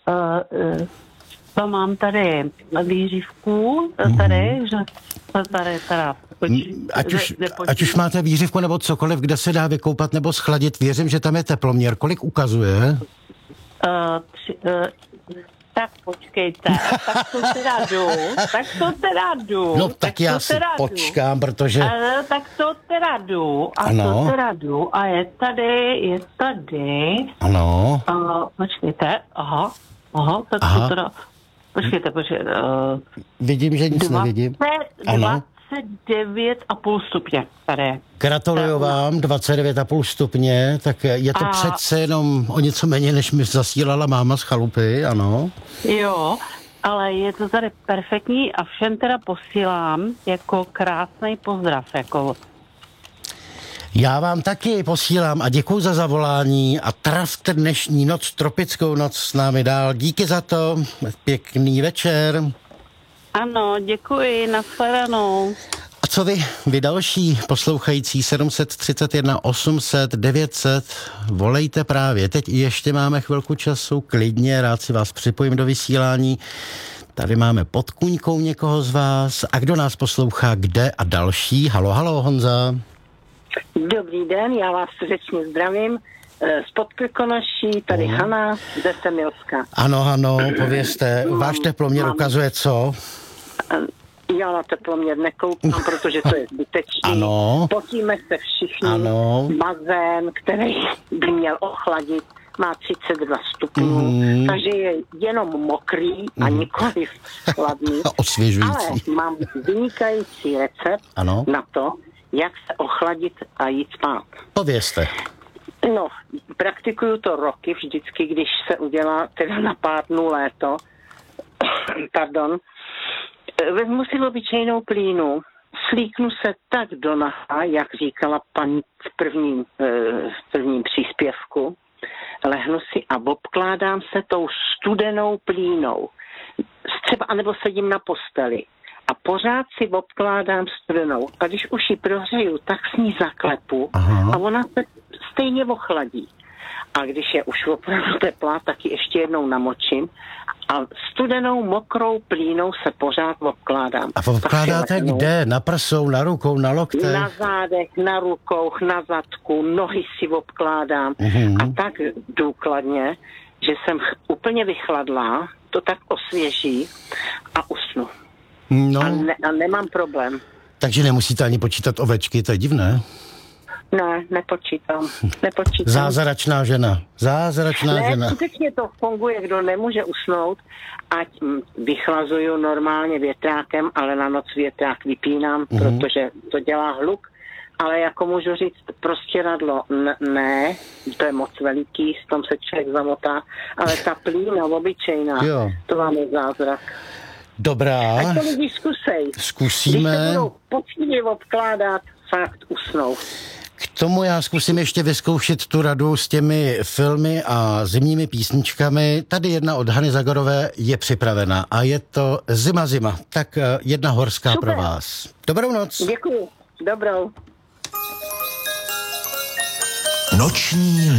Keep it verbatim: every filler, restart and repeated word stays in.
uh, to mám tady výřivku, tady, mm-hmm. že tady teda... Ať už, ať už máte výřivku nebo cokoliv, kde se dá vykoupat nebo schladit, věřím, že tam je teploměr. Kolik ukazuje? Uh, tři, uh, tak počkejte, tak to teda jdu, tak to teda jdu. No tak, tak já si počkám, jdu. protože... Uh, tak to teda jdu a ano. to teda jdu a je tady, je tady... Ano. Uh, počkejte, aha, aha, tak aha. to teda... Počkejte, počkejte. Uh, Vidím, že nic dvacet, nevidím. Ano. dvacet devět a půl stupně tady. Gratuluju vám, dvacet devět a půl stupně, tak je to a... přece jenom o něco méně, než mi zasílala máma z chalupy, ano. Jo, ale je to tady perfektní a všem teda posílám jako krásný pozdrav, jako... Já vám taky posílám a děkuju za zavolání a trávte dnešní noc, tropickou noc s námi dál. Díky za to, pěkný večer. Ano, děkuji, nashledanou. A co vy, vy další poslouchající sedm set třicet jedna osm set devět set, volejte právě. Teď ještě máme chvilku času, klidně, rád si vás připojím do vysílání. Tady máme pod kůňkou někoho z vás. A kdo nás poslouchá, kde a další? Halo, halo, Honza. Dobrý den, já vás srdečně zdravím. Z Podkrkonoší, tady uh. Hana ze Semilska. Ano, ano, povězte, mám, váš teploměr mám, ukazuje co? Já na teploměr nekoukám, protože to je zbytečný. Ano. Potíme se všichni. Ano. Bazén, který by měl ochladit, má třicet dva stupňů, mm. takže je jenom mokrý mm. a nikoliv chladný. Osvěžující. Ale mám vynikající recept ano. na to, jak se ochladit a jít spát. Povězte. No, praktikuju to roky vždycky, když se udělá teda na pár dnů léto. Pardon. Vezmu si obyčejnou plínu, slíknu se tak do naha, jak říkala paní v prvním, v prvním příspěvku, lehnu si a obkládám se tou studenou plínou. Třeba, anebo sedím na posteli. A pořád si obkládám studenou. A když už ji prohřeju, tak s ní zaklepu aha. a ona se stejně ochladí. A když je už opravdu teplá, tak ji ještě jednou namočím a studenou mokrou plínou se pořád obkládám. A obkládáte kde? Na prsou, na rukou, na loktech? Na zádech, na rukou, na zadku, nohy si obkládám. Uhum. A tak důkladně, že jsem úplně vychladlá, to tak osvěží a usnu. No. A, ne, a nemám problém. Takže nemusíte ani počítat ovečky, to je divné. Ne, nepočítám. nepočítám. Zázračná žena. Zázračná ne, žena. skutečně to funguje, kdo nemůže usnout, ať vychlazuju normálně větrákem, ale na noc větrák vypínám, mm-hmm. protože to dělá hluk. Ale jako můžu říct, prostěradlo n- ne, to je moc veliký, s tom se člověk zamotá, ale ta plína obyčejná, jo. to vám je zázrak. Dobrá. Ať to lidi zkusej. Zkusíme. Když se budou poctivě obkládat, fakt usnou. K tomu já zkusím ještě vyzkoušet tu radu s těmi filmy a zimními písničkami. Tady jedna od Hany Zagorové je připravena a je to Zima, zima. Tak jedna horská Super. Pro vás. Dobrou noc. Děkuji. Dobrou. Noční